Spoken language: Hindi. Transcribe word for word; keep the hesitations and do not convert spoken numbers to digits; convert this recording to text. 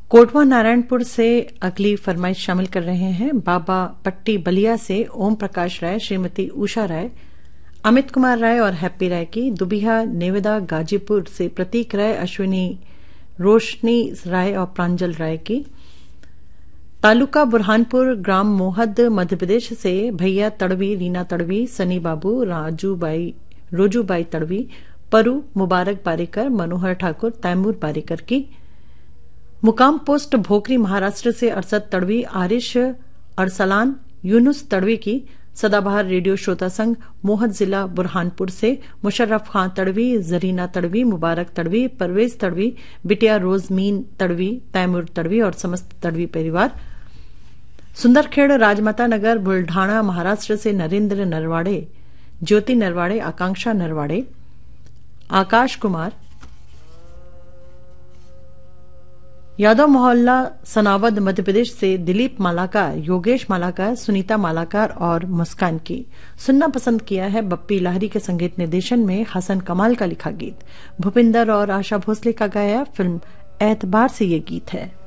कोटवा नारायणपुर से अगली फरमाइश शामिल कर रहे हैं बाबा पट्टी बलिया से ओम प्रकाश राय, श्रीमती उषा राय, अमित कुमार राय और हैप्पी राय की। दुबिहा नेवेदा गाजीपुर से प्रतीक राय, अश्विनी रोशनी राय और प्रांजल राय की। तालुका बुरहानपुर, ग्राम मोहद, मध्य प्रदेश से भैया तड़वी, रीना तड़वी, सनी बाबू, राजूबाई रोजूबाई तड़वी, परू, मुबारक बारीकर, मनोहर ठाकुर, तैमूर बारीकर की। मुकाम पोस्ट भोकरी महाराष्ट्र से अरसद तड़वी, आरिश अरसलान, यूनुस तड़वी की। सदाबहार रेडियो श्रोता संघ मोहद जिला बुरहानपुर से मुशर्रफ खां तड़वी, जरीना तड़वी, मुबारक तड़वी, परवेज तड़वी, बिटिया रोजमीन तड़वी, तैमूर तड़वी और समस्त तड़वी परिवार। सुंदरखेड़ राजमाता नगर बुल्ढाणा महाराष्ट्र से नरेंद्र नरवाड़े, ज्योति नरवाड़े, आकांक्षा नरवाड़े, आकाश कुमार। यादव मोहल्ला सनावद मध्य प्रदेश से दिलीप मालाकार, योगेश मालाकार, सुनीता मालाकार और मुस्कान की। सुनना पसंद किया है बप्पी लाहरी के संगीत निर्देशन में हसन कमाल का लिखा गीत। भूपिंदर और आशा भोसले का गाया फिल्म एतबार से ये गीत है।